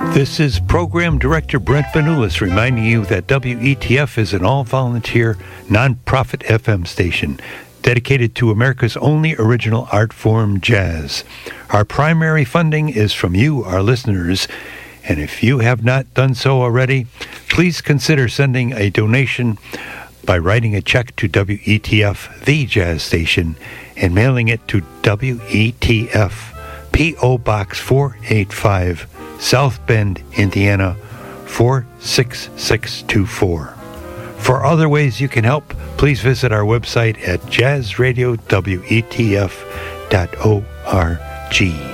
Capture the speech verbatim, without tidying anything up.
This is Program Director Brent Vanoulis reminding you that W E T F is an all-volunteer, non-profit F M station dedicated to America's only original art form, jazz. Our primary funding is from you, our listeners, and if you have not done so already, please consider sending a donation by writing a check to W E T F, the jazz station, and mailing it to W E T F, P O Box four eighty-five, South Bend, Indiana, four six six two four. For other ways you can help, please visit our website at jazz radio w e t f dot org.